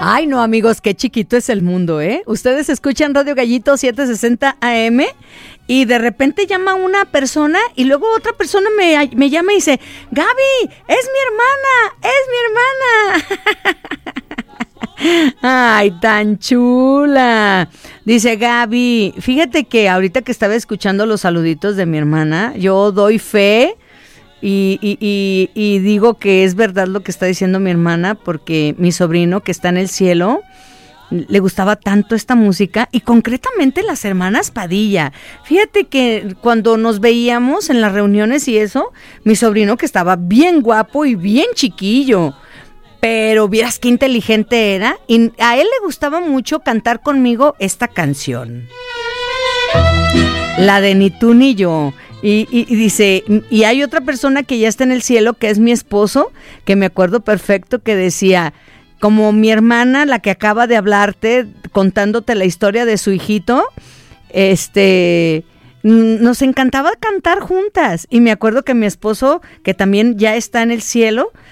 Ay, no, amigos, qué chiquito es el mundo, ¿eh? Ustedes escuchan Radio Gallito 760 AM y de repente llama una persona y luego otra persona me llama y dice, Gaby, es mi hermana. Ay, tan chula. Dice Gaby, fíjate que ahorita que estaba escuchando los saluditos de mi hermana, yo doy fe y digo que es verdad lo que está diciendo mi hermana, porque mi sobrino que está en el cielo le gustaba tanto esta música, y concretamente las hermanas Padilla. Fíjate que cuando nos veíamos en las reuniones y eso, mi sobrino, que estaba bien guapo y bien chiquillo, pero vieras qué inteligente era, y a él le gustaba mucho cantar conmigo esta canción, la de Ni tú ni yo. Y dice, y hay otra persona que ya está en el cielo, que es mi esposo, que me acuerdo perfecto, que decía, como mi hermana, la que acaba de hablarte, contándote la historia de su hijito, nos encantaba cantar juntas. Y me acuerdo que mi esposo, que también ya está en el cielo,